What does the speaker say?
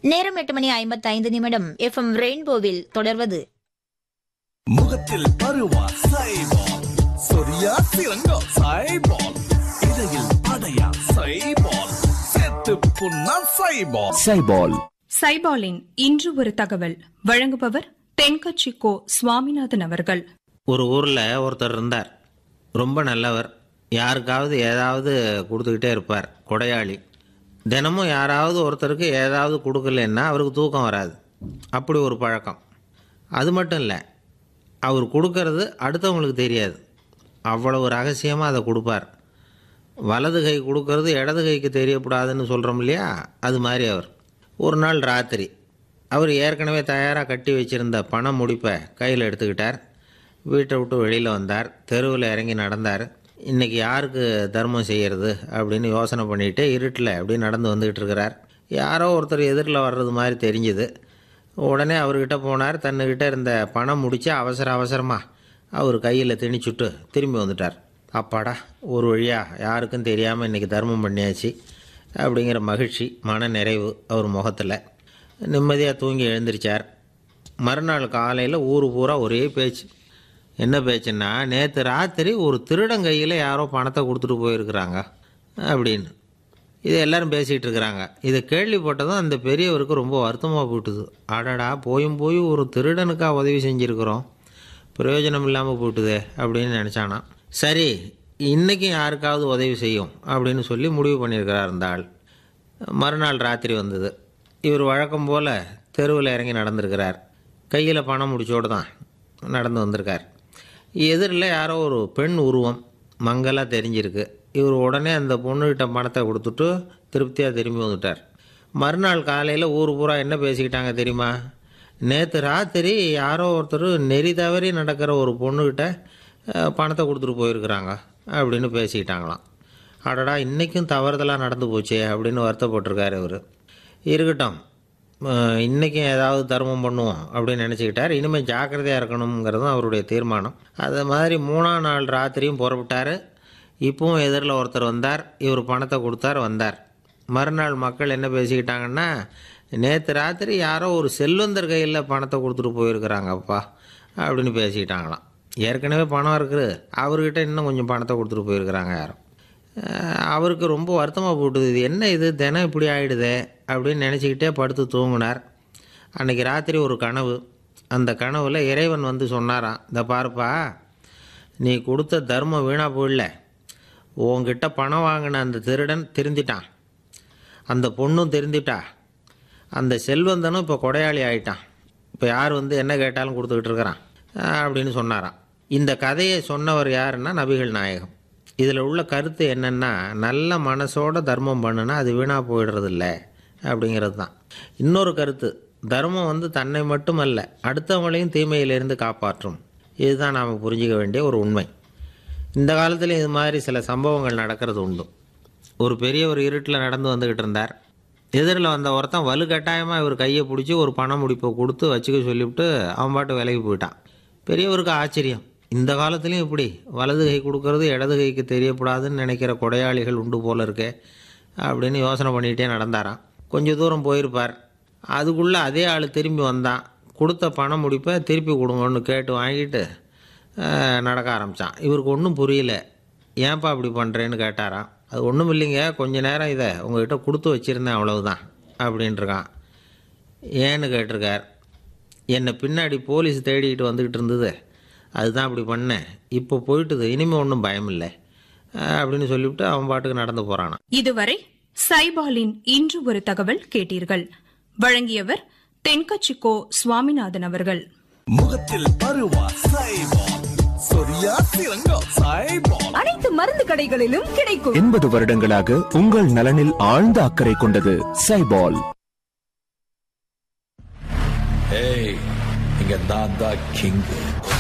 நேரம் 8:55. FM ரெயின்போவில் தொடர்வது முகத்தில் பருவா சைபால், சொரியா சிறங்கா சைபால், இடையில் அடையா சைபால், செத்து புண்ணா சைபால். சைபால். சைபாலின் இன்று ஒரு தகவல் வழங்குபவர் தென்கட்சி கோ சுவாமிநாதன் அவர்கள். ஒரு ஊரில் ஒருத்தர் இருந்தார். ரொம்ப நல்லவர். யாருக்காவது ஏதாவது கொடுத்துக்கிட்டே இருப்பார். கொடையாளி. தினமும் யாராவது ஒருத்தருக்கு ஏதாவது கொடுக்கலன்னா அவருக்கு தூக்கம் வராது. அப்படி ஒரு பழக்கம். அது மட்டும் இல்லை, அவர் கொடுக்கறது அடுத்தவங்களுக்கு தெரியாது. அவ்வளவு ரகசியமாக அதை கொடுப்பார். வலது கை கொடுக்கறது இடது கைக்கு தெரியக்கூடாதுன்னு சொல்கிறோம் இல்லையா, அது மாதிரி அவர். ஒரு நாள் ராத்திரி அவர் ஏற்கனவே தயாராக கட்டி வச்சுருந்த பண முடிப்பை கையில் எடுத்துக்கிட்டார். வீட்டை விட்டு வெளியில் வந்தார். தெருவில் இறங்கி நடந்தார். இன்றைக்கி யாருக்கு தர்மம் செய்கிறது அப்படின்னு யோசனை பண்ணிவிட்டு இருட்டில் அப்படி நடந்து வந்துக்கிட்டு இருக்கிறார். யாரோ ஒருத்தர் எதிரில் வர்றது மாதிரி தெரிஞ்சுது. உடனே அவர்கிட்ட போனார். தன்னுக்கிட்ட இருந்த பணம் முடித்து அவசரமாக அவர் கையில் திணிச்சுட்டு திரும்பி வந்துட்டார். அப்பாடா, ஒரு வழியாக யாருக்கும் தெரியாமல் இன்றைக்கி தர்மம் பண்ணியாச்சு அப்படிங்கிற மகிழ்ச்சி, மன நிறைவு அவர் முகத்தில். நிம்மதியாக தூங்கி எழுந்திரிச்சார். மறுநாள் காலையில் ஊர் பூரா ஒரே பேச்சு. என்ன பேச்சுன்னா, நேற்று ராத்திரி ஒரு திருடன் கையில் யாரோ பணத்தை கொடுத்துட்டு போயிருக்கிறாங்க அப்படின்னு. இதை எல்லோரும் பேசிகிட்டு இருக்கிறாங்க. இதை கேள்விப்பட்டதும் அந்த பெரியவருக்கு ரொம்ப வருத்தமாக போயிட்டுது. அடடா, போய் ஒரு திருடனுக்காக உதவி செஞ்சுருக்கிறோம், பிரயோஜனம் இல்லாமல் போயிட்டுதே அப்படின்னு நினச்சானா. சரி, இன்றைக்கும் யாருக்காவது உதவி செய்யும் அப்படின்னு சொல்லி முடிவு பண்ணியிருக்கிறார் இந்த ஆள். மறுநாள் ராத்திரி வந்தது. இவர் வழக்கம் போல் தெருவில் இறங்கி நடந்திருக்கிறார். கையில் பணம் முடிச்சோடு தான் நடந்து வந்திருக்கார். எதிரில் யாரோ ஒரு பெண் உருவம் மங்கலாக தெரிஞ்சிருக்கு. இவர் உடனே அந்த பொண்ணுக்கிட்ட பணத்தை கொடுத்துட்டு திருப்தியாக திரும்பி வந்துட்டார். மறுநாள் காலையில் ஊர் பூரா என்ன பேசிக்கிட்டாங்க தெரியுமா? நேற்று ராத்திரி யாரோ ஒருத்தர் நெறி தவறி நடக்கிற ஒரு பொண்ணுக்கிட்ட பணத்தை கொடுத்துட்டு போயிருக்கிறாங்க அப்படின்னு பேசிக்கிட்டாங்களாம். அடடா, இன்றைக்கும் தவறுதலாக நடந்து போச்சே அப்படின்னு வருத்தப்பட்டிருக்கார் இவர். இருக்கட்டும், இன்றைக்கும் ஏதாவது தர்மம் பண்ணுவோம் அப்படின்னு நினச்சிக்கிட்டார். இனிமேல் ஜாக்கிரதையாக இருக்கணுங்கிறதும் அவருடைய தீர்மானம். அது மாதிரி 3ஆம் நாள் ராத்திரியும் புறப்பட்டார். இப்பவும் எதிரில் ஒருத்தர் வந்தார். இவர் பணத்தை கொடுத்தார், வந்தார். மறுநாள் மக்கள் என்ன பேசிக்கிட்டாங்கன்னா, நேற்று ராத்திரி யாரோ ஒரு செல்வந்தர் கையில் பணத்தை கொடுத்துட்டு போயிருக்கிறாங்கப்பா அப்படின்னு பேசிக்கிட்டாங்களாம். ஏற்கனவே பணம் இருக்குது, அவர்கிட்ட இன்னும் கொஞ்சம் பணத்தை கொடுத்துட்டு போயிருக்கிறாங்க யாரும். அவருக்கு ரொம்ப வருத்தமாக போட்டுது. இது என்ன, இது தினம் இப்படி ஆகிடுதே அப்படின்னு நினச்சிக்கிட்டே படுத்து தூங்கினார். அன்றைக்கி ராத்திரி ஒரு கனவு. அந்த கனவில் இறைவன் வந்து சொன்னாராம், இந்த பாருப்பா, நீ கொடுத்த தர்மம் வீணாக போயிடல. உங்ககிட்ட பணம் வாங்கின அந்த திருடன் திருந்திட்டான், அந்த பொண்ணும் திருந்திட்டா, அந்த செல்வந்தனும் இப்போ கொடையாளி ஆகிட்டான். இப்போ யார் வந்து என்ன கேட்டாலும் கொடுத்துக்கிட்டு இருக்கிறான் அப்படின்னு சொன்னாராம். இந்த கதையை சொன்னவர் யாருன்னா நபிகள் நாயகம். இதில் உள்ள கருத்து என்னென்னா, நல்ல மனசோட தர்மம் பண்ணுனா அது வீணாக போயிடுறதில்ல அப்படிங்கிறது தான். இன்னொரு கருத்து, தர்மம் வந்து தன்னை மட்டுமல்ல அடுத்தவங்களையும் தீமையிலிருந்து காப்பாற்றும். இதுதான் நாம் புரிஞ்சிக்க வேண்டிய ஒரு உண்மை. இந்த காலத்தில் இது மாதிரி சில சம்பவங்கள் நடக்கிறது உண்டு. ஒரு பெரியவர் இருட்டில் நடந்து வந்துக்கிட்டு இருந்தார். எதிரில் வந்த ஒருத்தன் வலுக்கட்டாயமாக இவர் கையை பிடிச்சி ஒரு பண முடிப்பை கொடுத்து வச்சுக்க சொல்லிவிட்டு அவன் பாட்டு விலகி போயிட்டான். பெரியவருக்கு ஆச்சரியம். இந்த காலத்துலேயும் இப்படி வலது கை கொடுக்கறது இடது கைக்கு தெரியக்கூடாதுன்னு நினைக்கிற கொடையாளிகள் உண்டு போல இருக்கே அப்படின்னு யோசனை பண்ணிகிட்டே நடந்தாராம். கொஞ்சம் தூரம் போயிருப்பார். அதுக்குள்ளே அதே ஆள் திரும்பி வந்தான். கொடுத்த பணம் முடிப்பை திருப்பி கொடுங்கன்னு கேட்டு வாங்கிட்டு நடக்க ஆரம்பித்தான். இவருக்கு ஒன்றும் புரியல. ஏன்ப்பா அப்படி பண்ணுறேன்னு கேட்டாராம். அது ஒன்றும் இல்லைங்க, கொஞ்ச நேரம் இதை உங்கள்கிட்ட கொடுத்து வச்சுருந்தேன், அவ்வளவுதான் அப்படின்ட்டுருக்கான். ஏன்னு கேட்டிருக்கார். என்னை பின்னாடி போலீஸ் தேடிக்கிட்டு வந்துக்கிட்டு இருந்தது, அதுதான் அப்படி பண்ணேன், இப்போ போயிட்டுது, இனிமேல் ஒன்றும் பயம் இல்லை அப்படின்னு சொல்லிவிட்டு அவன் பாட்டுக்கு நடந்து போறானா. இதுவரை சைபாலின் இன்று ஒரு தகவல் கேட்டீர்கள். வழங்கியவர் தென்கட்சி கோ சுவாமிநாதன் அவர்கள். முகத்தில் பருவா சைபால், சொரியா சிறங்கா சைபால். அனைத்து மருந்து கடைகளிலும் கிடைக்கும். 80 வருடங்களாக உங்கள் நலனில் ஆழ்ந்த அக்கறை கொண்டது சைபால். ஏய், இங்க நான் தான் கிங்.